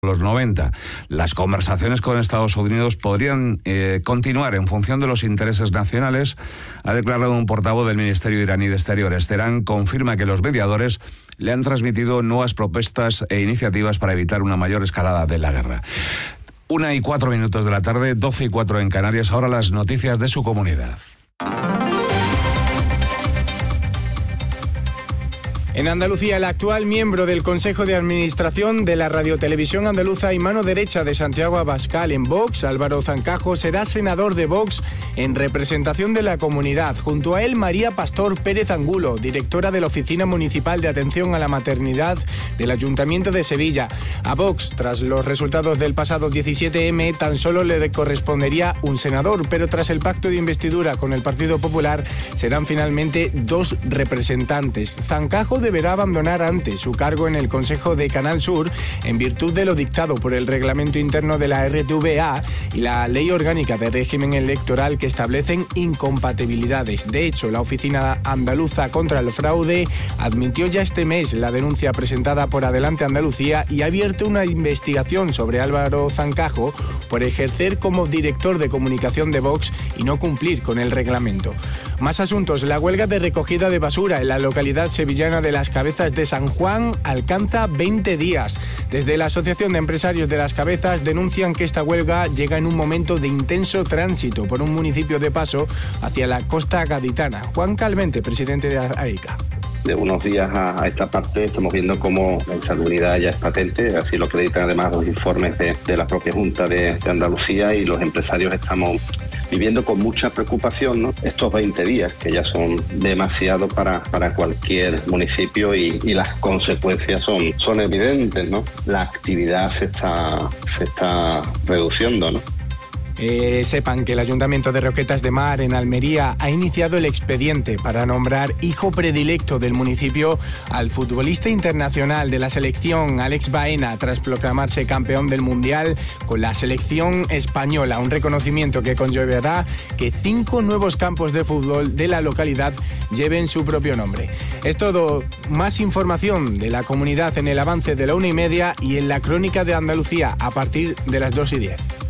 los 90. Las conversaciones con Estados Unidos podrían continuar en función de los intereses nacionales, ha declarado un portavoz del Ministerio iraní de Exteriores. Teherán confirma que los mediadores le han transmitido nuevas propuestas e iniciativas para evitar una mayor escalada de la guerra. 1:04 de la tarde, 12:04 en Canarias. Ahora las noticias de su comunidad. En Andalucía, el actual miembro del Consejo de Administración de la Radiotelevisión Andaluza y mano derecha de Santiago Abascal en Vox, Álvaro Zancajo, será senador de Vox en representación de la comunidad. Junto a él, María Pastor Pérez Angulo, directora de la Oficina Municipal de Atención a la Maternidad del Ayuntamiento de Sevilla. A Vox, tras los resultados del pasado 17M, tan solo le correspondería un senador, pero tras el pacto de investidura con el Partido Popular, serán finalmente 2 representantes. Zancajo deberá abandonar antes su cargo en el Consejo de Canal Sur en virtud de lo dictado por el reglamento interno de la RTVA y la Ley Orgánica de Régimen Electoral que establecen incompatibilidades. De hecho, la Oficina Andaluza contra el Fraude admitió ya este mes la denuncia presentada por Adelante Andalucía y ha abierto una investigación sobre Álvaro Zancajo por ejercer como director de comunicación de Vox y no cumplir con el reglamento. Más asuntos. La huelga de recogida de basura en la localidad sevillana de Las Cabezas de San Juan alcanza 20 días. Desde la Asociación de Empresarios de Las Cabezas denuncian que esta huelga llega en un momento de intenso tránsito por un municipio de paso hacia la costa gaditana. Juan Calvente, presidente de AECA. De unos días a esta parte estamos viendo cómo la insalubridad ya es patente, así lo acreditan además los informes de la propia Junta de Andalucía, y los empresarios estamos viviendo con mucha preocupación, ¿no?, estos 20 días, que ya son demasiado para cualquier municipio, y las consecuencias son evidentes, ¿no? La actividad se está reduciendo, ¿no? Sepan que el Ayuntamiento de Roquetas de Mar, en Almería, ha iniciado el expediente para nombrar hijo predilecto del municipio al futbolista internacional de la selección Alex Baena, tras proclamarse campeón del Mundial con la selección española, un reconocimiento que conllevará que 5 nuevos campos de fútbol de la localidad lleven su propio nombre. Es todo. Más información de la comunidad en el avance de la 1:30 y en la Crónica de Andalucía a partir de las 2:10.